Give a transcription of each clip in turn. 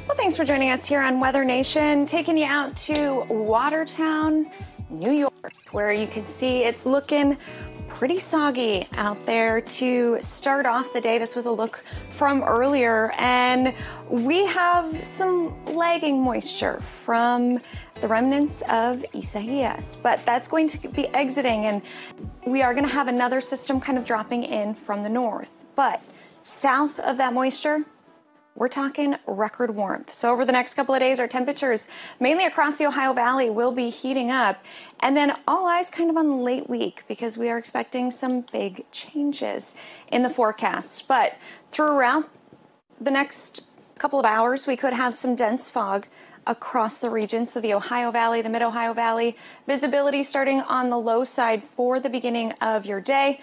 Well, thanks for joining us here on Weather Nation, taking you out to Watertown, New York, where you can see it's looking pretty soggy out there to start off the day. This was a look from earlier, and we have some lagging moisture from the remnants of Isaias, but that's going to be exiting, and we are going to have another system kind of dropping in from the north. But south of that moisture, we're talking record warmth. So over the next couple of days, our temperatures, mainly across the Ohio Valley, will be heating up. And then all eyes kind of on the late week because we are expecting some big changes in the forecast. But throughout the next couple of hours, we could have some dense fog across the region. So the Ohio Valley, the Mid-Ohio Valley, visibility starting on the low side for the beginning of your day.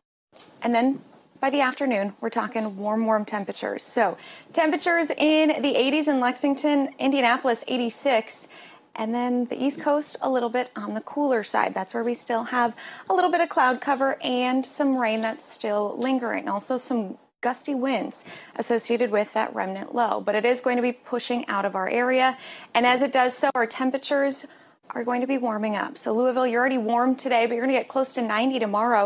And then by the afternoon, we're talking warm temperatures. So temperatures in the 80s in Lexington, Indianapolis, 86. And then the East Coast, a little bit on the cooler side. That's where we still have a little bit of cloud cover and some rain that's still lingering. Also some gusty winds associated with that remnant low. But it is going to be pushing out of our area. And as it does so, our temperatures are going to be warming up. So Louisville, you're already warm today, but you're going to get close to 90 tomorrow.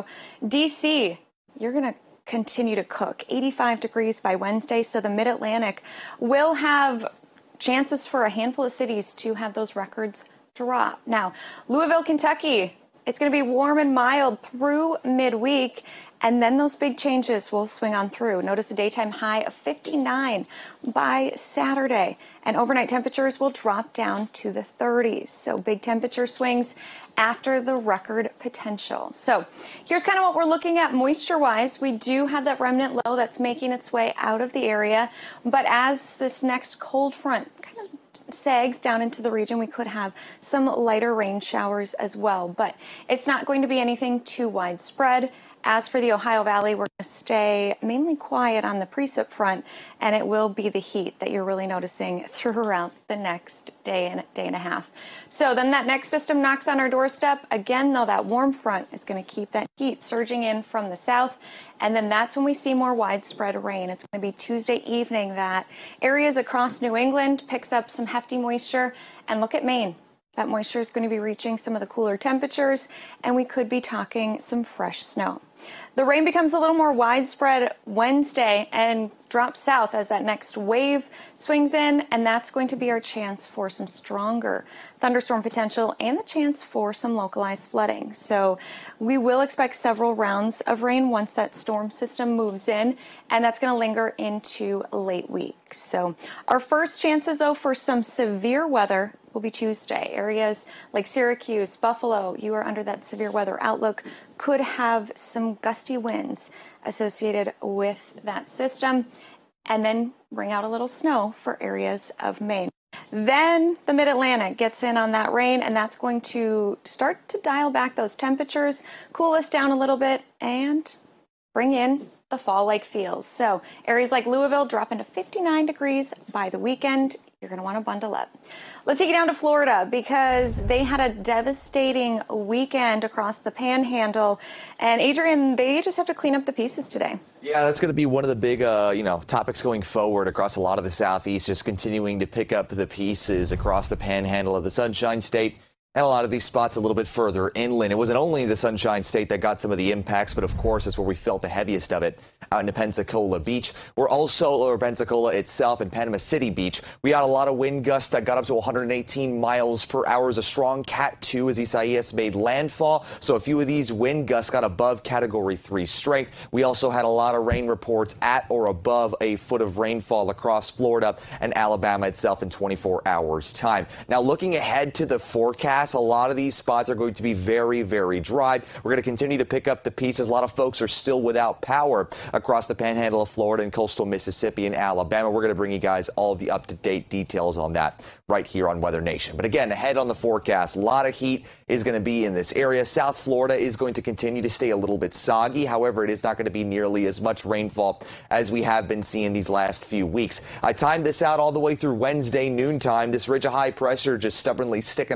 DC, you're going to continue to cook. 85 degrees by Wednesday, so the Mid-Atlantic will have chances for a handful of cities to have those records drop. Now, Louisville, Kentucky, it's going to be warm and mild through midweek, and then those big changes will swing on through. Notice a daytime high of 59 by Saturday, and overnight temperatures will drop down to the 30s. So big temperature swings after the record potential. So here's kind of what we're looking at moisture-wise. We do have that remnant low that's making its way out of the area, but as this next cold front kind of sags down into the region, we could have some lighter rain showers as well, but it's not going to be anything too widespread. As for the Ohio Valley, we're going to stay mainly quiet on the precip front, and it will be the heat that you're really noticing throughout the next day and a half. So then that next system knocks on our doorstep. Again, though, that warm front is going to keep that heat surging in from the south, and then that's when we see more widespread rain. It's going to be Tuesday evening that areas across New England picks up some hefty moisture, and look at Maine. That moisture is going to be reaching some of the cooler temperatures, and we could be talking some fresh snow. The rain becomes a little more widespread Wednesday and drops south as that next wave swings in, and that's going to be our chance for some stronger thunderstorm potential and the chance for some localized flooding. So we will expect several rounds of rain once that storm system moves in, and that's going to linger into late week. So our first chances, though, for some severe weather will be Tuesday. Areas like Syracuse, Buffalo, you are under that severe weather outlook, could have some gusty winds associated with that system, and then bring out a little snow for areas of Maine. Then the Mid-Atlantic gets in on that rain, and that's going to start to dial back those temperatures, cool us down a little bit, and bring in the fall-like feels. So areas like Louisville drop into 59 degrees by the weekend. You're going to want to bundle up. Let's take you down to Florida because they had a devastating weekend across the Panhandle. And Adrian, they just have to clean up the pieces today. Yeah, that's going to be one of the big, topics going forward across a lot of the Southeast, just continuing to pick up the pieces across the Panhandle of the Sunshine State. And a lot of these spots a little bit further inland. It wasn't only the Sunshine State that got some of the impacts, but of course, that's where we felt the heaviest of it out in Pensacola Beach. We're also, or Pensacola itself and Panama City Beach. We had a lot of wind gusts that got up to 118 miles per hour. A strong Cat 2 as Isaias made landfall. So a few of these wind gusts got above Category 3 strength. We also had a lot of rain reports at or above a foot of rainfall across Florida and Alabama itself in 24 hours time. Now looking ahead to the forecast, a lot of these spots are going to be very, very dry. We're going to continue to pick up the pieces. A lot of folks are still without power across the Panhandle of Florida and coastal Mississippi and Alabama. We're going to bring you guys all the up-to-date details on that right here on Weather Nation. But again, ahead on the forecast, a lot of heat is going to be in this area. South Florida is going to continue to stay a little bit soggy. However, it is not going to be nearly as much rainfall as we have been seeing these last few weeks. I timed this out all the way through Wednesday noontime. This ridge of high pressure just stubbornly sticking around. So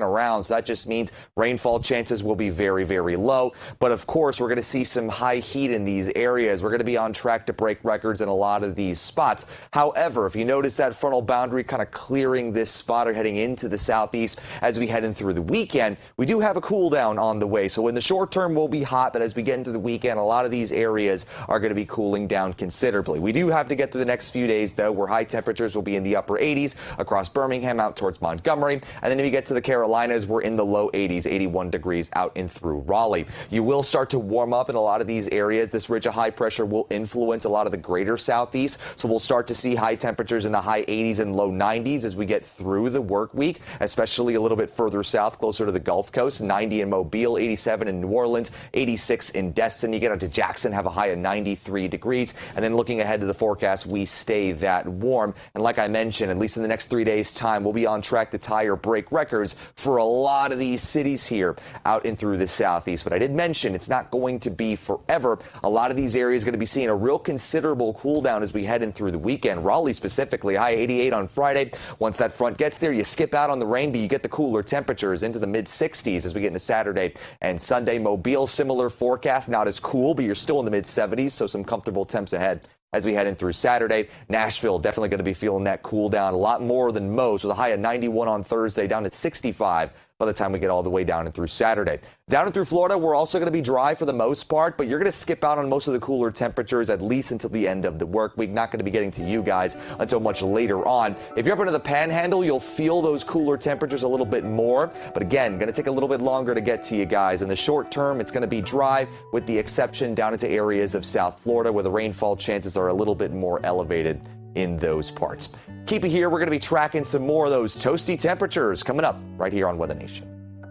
So that just means rainfall chances will be very, very low. But of course, we're going to see some high heat in these areas. We're going to be on track to break records in a lot of these spots. However, if you notice that frontal boundary kind of clearing this spot or heading into the southeast as we head in through the weekend, we do have a cool down on the way. So in the short term, we'll be hot, but as we get into the weekend, a lot of these areas are going to be cooling down considerably. We do have to get through the next few days, though, where high temperatures will be in the upper 80s across Birmingham out towards Montgomery. And then if you get to the Carolinas, we're in the low 80s, 81 degrees out in through Raleigh. You will start to warm up in a lot of these areas. This ridge of high pressure will influence a lot of the greater southeast. So we'll start to see high temperatures in the high 80s and low 90s as we get through the work week, especially a little bit further south, closer to the Gulf Coast. 90 in Mobile, 87 in New Orleans, 86 in Destin. You get out to Jackson, have a high of 93 degrees. And then looking ahead to the forecast, we stay that warm. And like I mentioned, at least in the next 3 days' time, we'll be on track to tie or break records for a lot of these cities here out in through the southeast. But I did mention it's not going to be forever. A lot of these areas are going to be seeing a real considerable cool down as we head in through the weekend. Raleigh specifically, high 88 on Friday. Once that front gets there, you skip out on the rain, but you get the cooler temperatures into the mid-60s as we get into Saturday and Sunday. Mobile, similar forecast, not as cool, but you're still in the mid-70s, so some comfortable temps ahead as we head in through Saturday. Nashville definitely going to be feeling that cool down a lot more than most, with a high of 91 on Thursday, down to 65 by the time we get all the way down and through Saturday. Down and through Florida, we're also going to be dry for the most part, but you're going to skip out on most of the cooler temperatures at least until the end of the work week. Not going to be getting to you guys until much later on. If you're up into the Panhandle, you'll feel those cooler temperatures a little bit more, but again, going to take a little bit longer to get to you guys. In the short term, it's going to be dry, with the exception down into areas of South Florida where the rainfall chances are a little bit more elevated in those parts. Keep it here. We're going to be tracking some more of those toasty temperatures coming up right here on Weather Nation.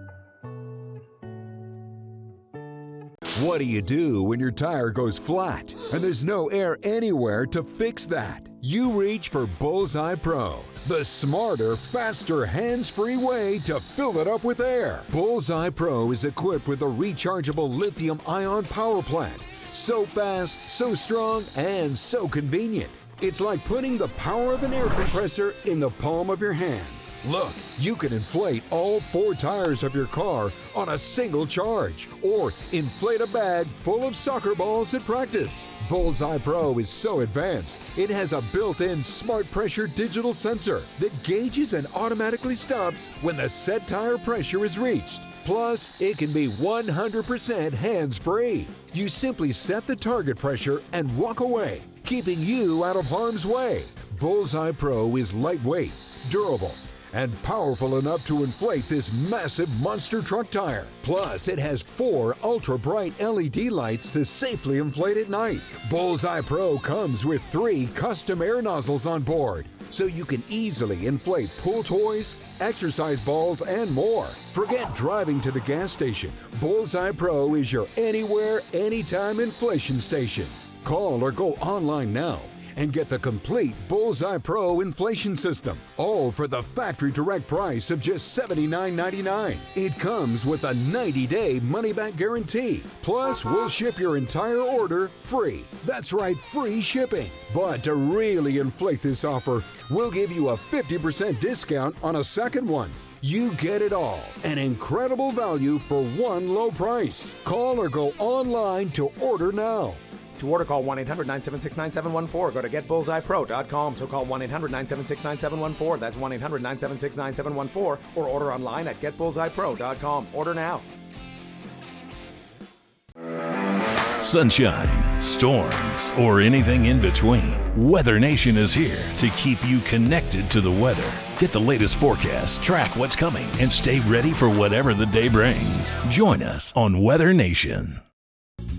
What do you do when your tire goes flat and there's no air anywhere to fix that? You reach for Bullseye Pro, the smarter, faster, hands-free way to fill it up with air. Bullseye Pro is equipped with a rechargeable lithium-ion power plant. So fast, so strong, and so convenient. It's like putting the power of an air compressor in the palm of your hand. Look, you can inflate all 4 tires of your car on a single charge, or inflate a bag full of soccer balls at practice. Bullseye Pro is so advanced, it has a built-in smart pressure digital sensor that gauges and automatically stops when the set tire pressure is reached. Plus, it can be 100% hands-free. You simply set the target pressure and walk away, keeping you out of harm's way. Bullseye Pro is lightweight, durable, and powerful enough to inflate this massive monster truck tire. Plus, it has 4 ultra-bright LED lights to safely inflate at night. Bullseye Pro comes with 3 custom air nozzles on board, so you can easily inflate pool toys, exercise balls, and more. Forget driving to the gas station. Bullseye Pro is your anywhere, anytime inflation station. Call or go online now and get the complete Bullseye Pro inflation system, all for the factory direct price of just $79.99. It comes with a 90-day money-back guarantee. Plus, we'll ship your entire order free. That's right, free shipping. But to really inflate this offer, we'll give you a 50% discount on a second one. You get it all. An incredible value for one low price. Call or go online to order now. To order, call 1-800-976-9714. Go to getbullseyepro.com. So call 1-800-976-9714. That's 1-800-976-9714. Or order online at getbullseyepro.com. Order now. Sunshine, storms, or anything in between, Weather Nation is here to keep you connected to the weather. Get the latest forecast, track what's coming, and stay ready for whatever the day brings. Join us on Weather Nation.